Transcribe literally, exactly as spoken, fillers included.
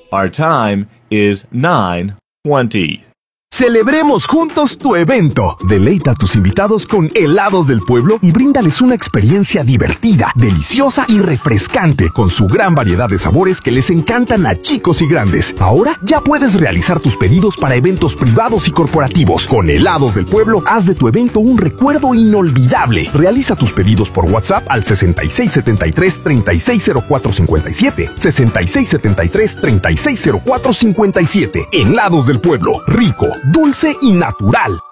Our time is nine twenty. Celebremos juntos tu evento. Deleita a tus invitados con helados del pueblo y bríndales una experiencia divertida, deliciosa y refrescante con su gran variedad de sabores que les encantan a chicos y grandes. Ahora ya puedes realizar tus pedidos para eventos privados y corporativos. Con Helados del Pueblo, haz de tu evento un recuerdo inolvidable. Realiza tus pedidos por WhatsApp al sesenta y seis setenta y tres, treinta y seis cero cuatro cincuenta y siete, sesenta y seis setenta y tres, treinta y seis cero cuatro cincuenta y siete. Helados del Pueblo, rico, dulce y natural.